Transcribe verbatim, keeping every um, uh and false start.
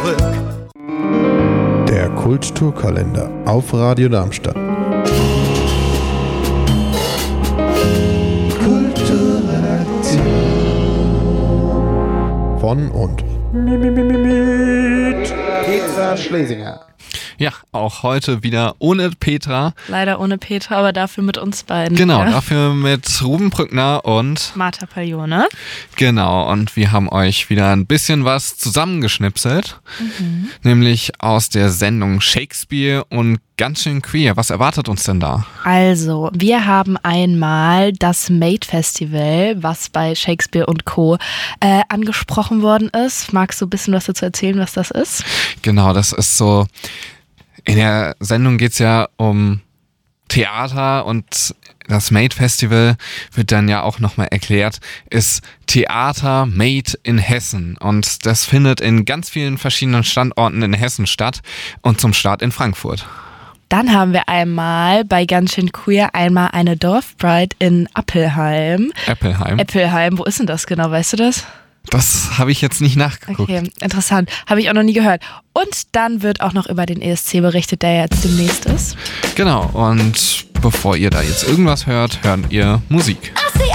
Der Kulturkalender auf Radio Darmstadt. Kulturredaktion. Von und mit Petra Schlesinger. Ja, auch heute wieder ohne Petra. Leider ohne Petra, aber dafür mit uns beiden. Genau, ja. dafür mit Ruben Brückner und Martha Paglione. Genau, und wir haben euch wieder ein bisschen was zusammengeschnipselt. Mhm. Nämlich aus der Sendung Shakespeare und ganz schön queer. Was erwartet uns denn da? Also, wir haben einmal das Made Festival, was bei Shakespeare und Co. Äh, angesprochen worden ist. Magst du ein bisschen was dazu erzählen, was das ist? Genau, das ist so, in der Sendung geht's ja um Theater und das Made Festival wird dann ja auch nochmal erklärt, ist Theater Made in Hessen und das findet in ganz vielen verschiedenen Standorten in Hessen statt und zum Start in Frankfurt. Dann haben wir einmal bei ganz schön queer einmal eine Dorfbride in Appelheim. Appelheim. Appelheim, wo ist denn das genau, weißt du das? Das habe ich jetzt nicht nachgeguckt. Okay, interessant. Habe ich auch noch nie gehört. Und dann wird auch noch über den E S C berichtet, der jetzt demnächst ist. Genau, und bevor ihr da jetzt irgendwas hört, hören ihr Musik.